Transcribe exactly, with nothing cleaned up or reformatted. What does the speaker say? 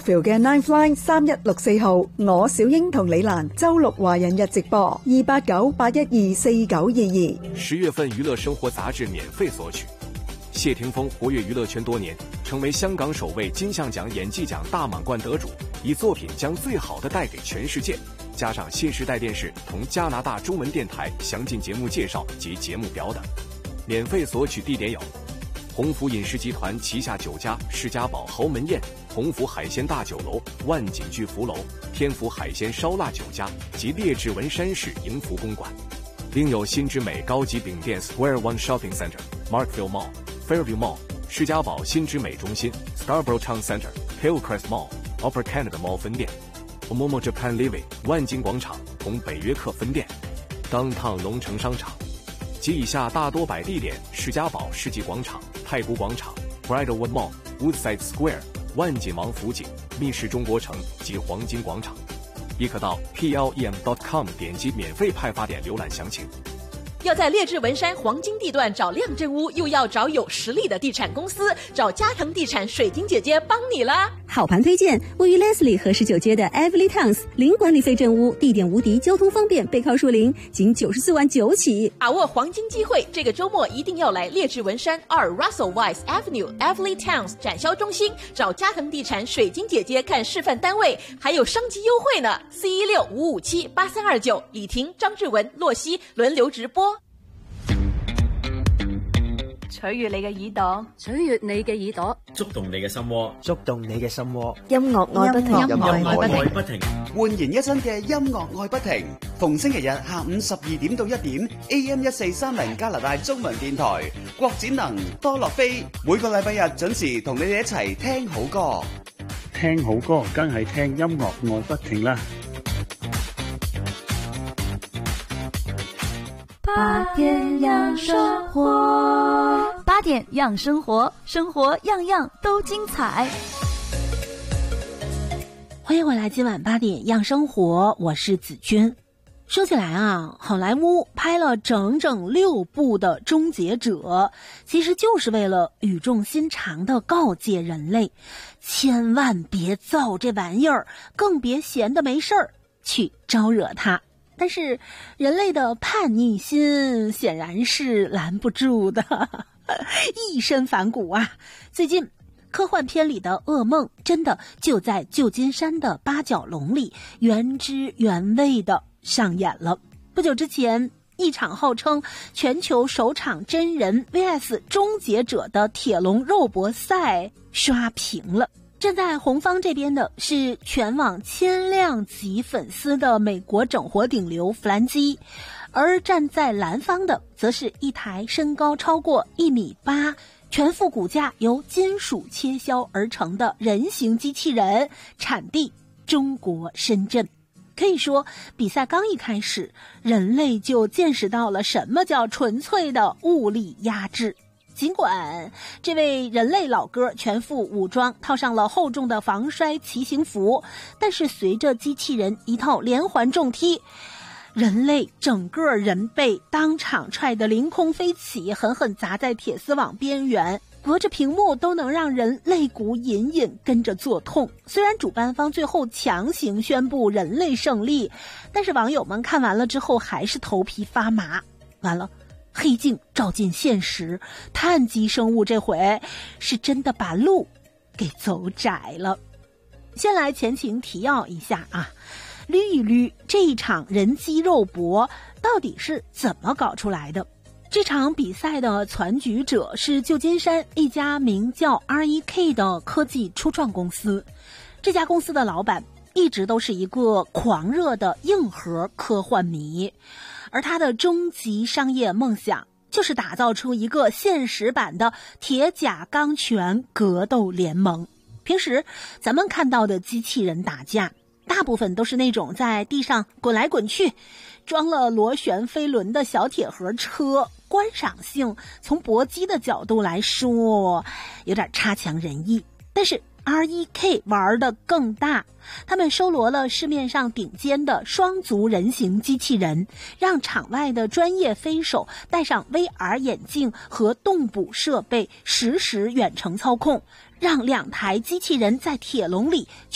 Markville 嘅 Ninth Line 三一六四號，我小英同李蘭周六華人日直播二八九八一二四九二二。 十月份娛樂生活雜誌免費索取。謝霆鋒活躍娛樂圈多年，成為香港首位金像獎演技獎大滿貫得主，以作品將最好的帶給全世界。加上新時代電視同加拿大中文電台詳盡節目介紹及節目表等。免費索取地點有鴻福飲食集團旗下酒家世家堡豪門宴、鴻福海鮮大酒樓、萬景巨福樓、天福海鮮燒臘酒家及列治文山市盈福公館。另有新之美高級餅店 Square One Shopping Center、Markville Mall、Fairview Mall、世家堡新之美中心、Scarborough Town Center、Hillcrest Mall、Upper Canada Mall 分店、Momo Japan Living 萬金廣場同北約克分店、Downtown 龍城商場及以下大多擺地點：世家堡世紀廣場、太古廣場、Bridlewood Mall、Woodside Square、萬锦王府井、密室中國城及黃金廣場。亦可到 P L E M dot com 點擊免費派發點瀏覽詳情。 要在列治文山黃金地段找亮鎮屋，又要找有實力的地產公司，找嘉騰地產水晶姐姐幫你啦！ 好盤推薦，位於 Leslie 和十九街的 Everly Towns 零管理費鎮屋，地點無敵，交通方便，背靠樹林，僅九十四萬九起。 把握黃金機會，這個周末一定要來列治文山二 Russell Weiss Avenue Everly Towns 展銷中心，找嘉騰地產水晶姐姐看示範單位，還有升級優惠呢。四一六五五七八三二九，李婷、張志文、洛西輪流直播。 取悅你嘅耳朵，取悅你嘅耳朵， 觸動你嘅心窩， 觸動你嘅心窩。 音樂愛不停， 音樂愛不停， 煥然一新嘅音樂愛不停。逢星期日下午十二點到一點 ，A M 一四三零加拿大中文電台，郭展能、多樂飛，每個禮拜日準時同你哋一齊聽好歌。 聽好歌，梗係聽音樂愛不停啦。 八點養生活，八點養生活，生活樣樣都精彩。 歡迎回來，今晚八點養生活，我是子君。說起來啊，好萊塢拍了整整六部的《終結者》，其實就是為了語重心長地告誡人類，千萬別造這玩意兒，更別閒得沒事兒去招惹它。但是人類的叛逆心顯然是攔不住的，一身反骨啊！最近科幻片裡的噩夢真的就在舊金山的八角籠裡原汁原味的上演了。不久之前，一場號稱全球首場真人 V S 終結者的鐵籠肉搏賽刷屏了。站在紅方這邊的是全網千量級粉絲的美國整活頂流弗蘭基，而站在藍方的則是一台身高超過一米八、全副骨架由金屬切削而成的人形機器人，產地中國深圳。可以說，比賽剛一開始，人類就見識到了什麼叫純粹的物理壓制。儘管這位人類老哥全副武裝，套上了厚重的防摔騎行服，但是隨着機器人一套連環重踢，人類整個人被當場踹得凌空飛起，狠狠砸在鐵絲網邊緣，隔着屏幕都能讓人肋骨隱隱跟着作痛。雖然主辦方最後強行宣布人類勝利，但是網友們看完了之後還是頭皮發麻。完了，黑鏡照進現實，碳基生物這回是真的把路給走窄了。先來前情提要一下啊，捋一捋這一場人機肉搏到底是怎麼搞出來的。這場比賽的傳舉者是舊金山一家名叫 R E K 的科技初創公司，這家公司的老闆一直都是一個狂熱的硬核科幻迷，而他的終極商業夢想就是打造出一個現實版的鐵甲鋼拳格鬥聯盟。平時咱們看到的機器人打架，大部分都是那種在地上滾來滾去，裝了螺旋飛輪的小鐵盒車，觀賞性從搏擊的角度來說有點差強人意。但是 R E K 玩得更大，他們收羅了市面上頂尖的雙足人形機器人，讓場外的專業飛手戴上 V R 眼鏡和動捕設備，實時遠程操控，讓兩台機器人在鐵籠裡